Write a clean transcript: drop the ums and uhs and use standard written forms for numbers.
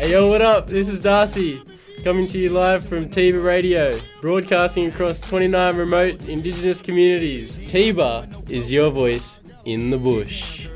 Hey yo, what up? This is Darcy, coming to you live from Tiba Radio, broadcasting across 29 remote Indigenous communities. Tiba is your voice in the bush.